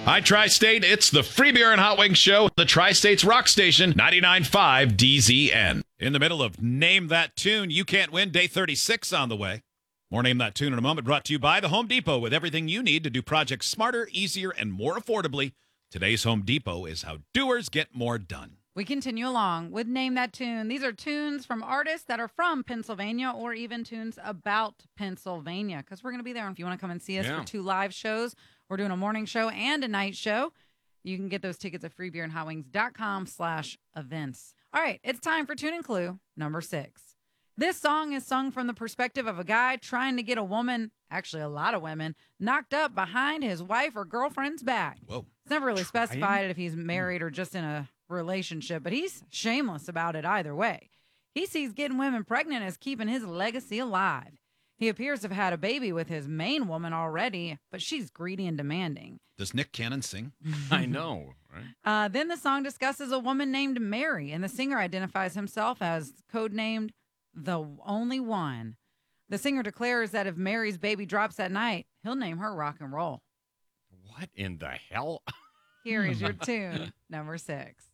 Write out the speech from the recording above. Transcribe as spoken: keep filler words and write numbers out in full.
Hi, Tri-State. It's the Free Beer and Hot Wings Show, the Tri-State's rock station, ninety-nine point five D Z N. In the middle of Name That Tune, You Can't Win, day thirty-six on the way. More Name That Tune in a moment, brought to you by the Home Depot, with everything you need to do projects smarter, easier, and more affordably. Today's Home Depot is how doers get more done. We continue along with Name That Tune. These are tunes from artists that are from Pennsylvania, or even tunes about Pennsylvania, because we're going to be there. And if you want to come and see us Yeah. for two live shows, we're doing a morning show and a night show. You can get those tickets at freebeerandhotwings.com slash events. All right, it's time for Tune and Clue number six. This song is sung from the perspective of a guy trying to get a woman, actually a lot of women, knocked up behind his wife or girlfriend's back. Whoa. It's never really Trying? specified if he's married or just in a relationship, but he's shameless about it either way. He sees getting women pregnant as keeping his legacy alive. He appears to have had a baby with his main woman already, but she's greedy and demanding. Does Nick Cannon sing? I know, right? Uh, then the song discusses a woman named Mary, and the singer identifies himself as codenamed The Only One. The singer declares that if Mary's baby drops that night, he'll name her Rock and Roll. What in the hell? Here is your tune, number six.